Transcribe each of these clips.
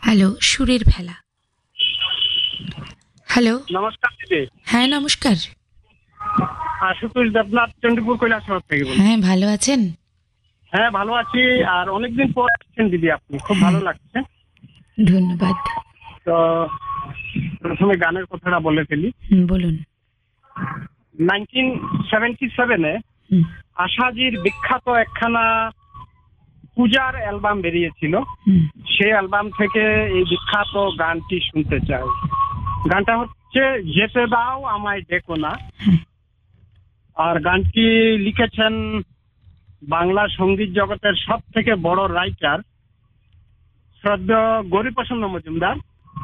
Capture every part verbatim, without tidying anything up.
Hello, সুরের ভেলা। Hello, নমস্কার দিদি। হ্যাঁ নমস্কার। আশুতোষ দেবনাথ, চন্ডীপুর কৈলাসহর থেকে বলছি। হ্যাঁ, ভালো আছেন? হ্যাঁ, ভালো আছি। আর অনেকদিন পর আসছেন দিদি আপনি, খুব ভালো লাগছে। ধন্যবাদ। তো প্রথমে গানের কথাটা বলে ফেলি। হুম, বলুন। নাইনটিন সেভেন্টি সেভেনে হুম, আশাজির বিখ্যাত একখানা পূজার অ্যালবাম বেরিয়েছিল। হুম, সেই অ্যালবাম থেকে এই বিখ্যাত গানটি শুনতে চাই। গানটা হচ্ছে যেতে দাও আমায় ডেকো না। হ্যাঁ, আর গানটি লিখেছেন বাংলা সঙ্গীত জগতের সব থেকে বড় রাইটার শ্রদ্ধেয় গৌরীপ্রসন্ন মজুমদার।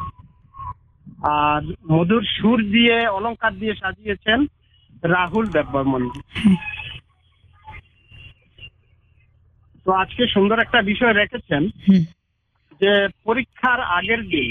আর মধুর সুর দিয়ে অলংকার দিয়ে সাজিয়েছেন রাহুল দেববর্মন। হ্যাঁ, তো আজকে সুন্দর একটা বিষয় রেখেছেন হুম, যে পরীক্ষার আগের দিন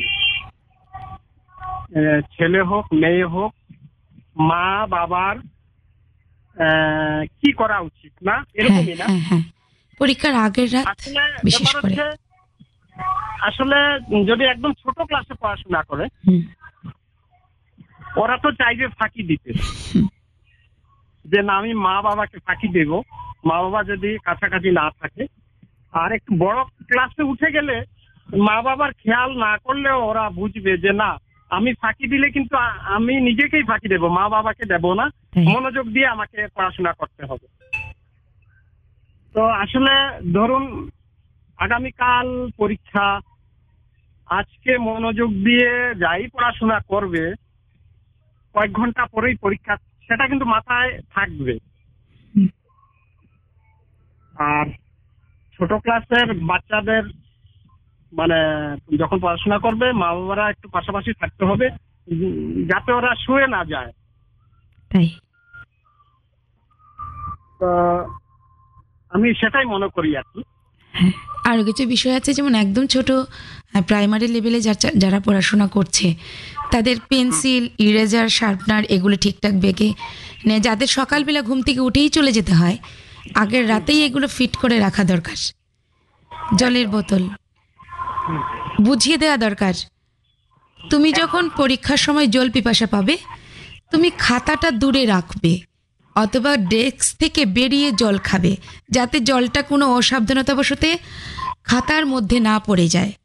আহ, ছেলে হোক মেয়ে হোক মা বাবার আহ, কি করা উচিত না, হ্যাঁ, এরকমই না? হ্যাঁ, হ্যাঁ। পরীক্ষার আগের রাত আসলে বিশেষ ব্যাপার করে। হচ্ছে, আসলে যদি একদম ছোট ক্লাসে পড়াশোনা করে হুম, ওরা তো চাইবে ফাঁকি দিতে, হুম, যে না আমি মা বাবাকে ফাঁকি দেব, মা বাবা যদি কাছাকাছি না থাকে। আর একটু বড় ক্লাসে উঠে গেলে মা বাবার খেয়াল না করলেও ওরা বুঝবে যে না আমি ফাঁকি দিলে কিন্তু আ- আমি নিজেকেই ফাঁকি দেব, মা বাবাকে দেব না, তাই। মনোযোগ দিয়ে আমাকে পড়াশোনা করতে হবে। তো আসলে ধরুন আগামীকাল পরীক্ষা, আজকে মনোযোগ দিয়ে যাই পড়াশোনা করবে কয়েক ঘন্টা পরেই পরীক্ষা, সেটা কিন্তু মাথায় থাকবে। হুম, আর ছোট ক্লাসের বাচ্চাদের মানে যখন পড়াশোনা করবে মা বাবারা একটু পাশাপাশি থাকতে হবে, উম, যাতে ওরা শুয়ে না যায়। তাই। তো আমি সেটাই মনে করি আর কি। হ্যাঁ, আরও কিছু বিষয় আছে, যেমন একদম ছোট প্রাইমারি লেভেলে যারা যারা পড়াশোনা করছে তাদের পেন্সিল, ইরেজার, শার্পনার এগুলো ঠিকঠাক বেগে মানে যাদের সকালবেলা ঘুম থেকে উঠেই চলে যেতে হয়, আগের রাতেই এগুলো ফিট করে রাখা দরকার। জলের বোতল বুঝিয়ে দেওয়া দরকার, তুমি যখন পরীক্ষার সময় জল পিপাসা পাবে তুমি খাতাটা দূরে রাখবে অথবা ডেস্ক থেকে বেরিয়ে জল খাবে, যাতে জলটা কোনো অসাবধানতাবশতে খাতার মধ্যে না পড়ে যায়।